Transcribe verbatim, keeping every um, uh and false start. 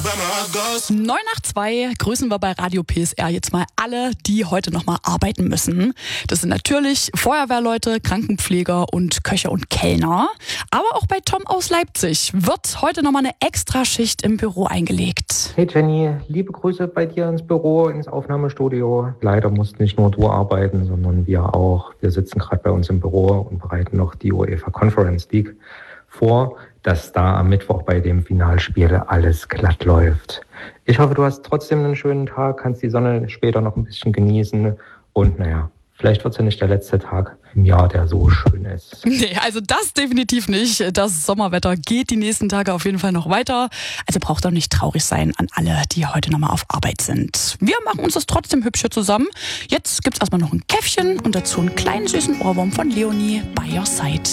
neun nach zwei grüßen wir bei Radio P S R jetzt mal alle, die heute nochmal arbeiten müssen. Das sind natürlich Feuerwehrleute, Krankenpfleger und Köche und Kellner. Aber auch bei Tom aus Leipzig wird heute nochmal eine Extraschicht im Büro eingelegt. Hey Jenny, liebe Grüße bei dir ins Büro, ins Aufnahmestudio. Leider musst nicht nur du arbeiten, sondern wir auch. Wir sitzen gerade bei uns im Büro und bereiten noch die UEFA Conference League vor, dass da am Mittwoch bei dem Finalspiel alles glatt läuft. Ich hoffe, du hast trotzdem einen schönen Tag, kannst die Sonne später noch ein bisschen genießen und naja, vielleicht wird es ja nicht der letzte Tag im Jahr, der so schön ist. Nee, also das definitiv nicht. Das Sommerwetter geht die nächsten Tage auf jeden Fall noch weiter. Also braucht auch nicht traurig sein an alle, die heute nochmal auf Arbeit sind. Wir machen uns das trotzdem hübsch hier zusammen. Jetzt gibt's erstmal noch ein Käffchen und dazu einen kleinen süßen Ohrwurm von Leonie, By Your Side.